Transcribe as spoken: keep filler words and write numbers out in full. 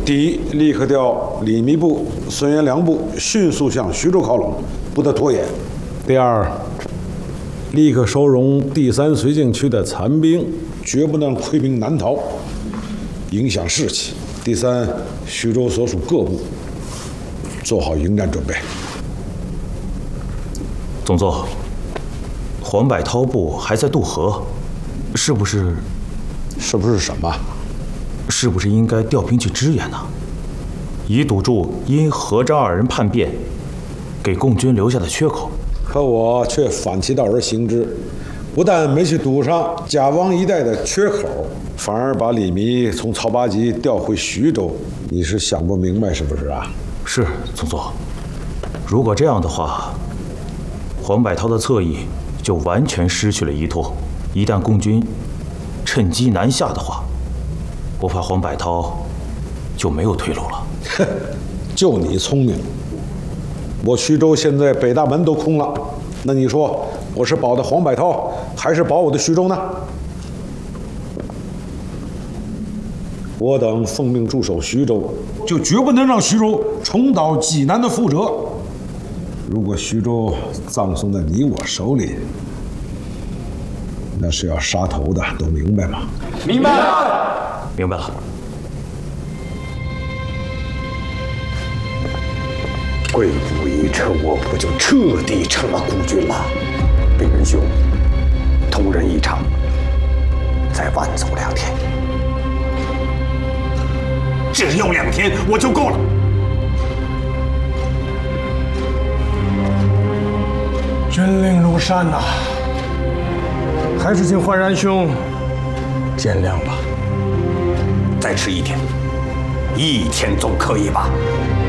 第一，立刻调李弥部、孙元良部迅速向徐州靠拢，不得拖延。第二，立刻收容第三绥靖区的残兵，绝不能溃兵南逃，影响士气。第三，徐州所属各部做好迎战准备。 总座，黄百韬部还在渡河，是不是？ 是不是什么？ 是不是应该调兵去支援呢？以堵住因何张二人叛变给共军留下的缺口。 可我却反其道而行之，不但没去堵上贾汪一带的缺口，反而把李弥从曹八集调回徐州。你是想不明白是不是啊？ 是，总座。如果这样的话，黄百韬的侧翼就完全失去了依托。一旦共军趁机南下的话，我怕黄百韬就没有退路了。 哼，就你聪明。我徐州现在北大门都空了，那你说我是保的黄百韬，还是保我的徐州呢？我等奉命驻守徐州，就绝不能让徐州重蹈济南的覆辙。如果徐州葬送在你我手里，那是要杀头的，都明白吗？ 明白了， 明白了。 贵府一撤，我部就彻底成了孤军了。病人兄，同仁一场，再晚走两天。只要两天，我就够了。 军令如山呐、啊，还是请焕然兄见谅吧。 再迟一天，一天总可以吧？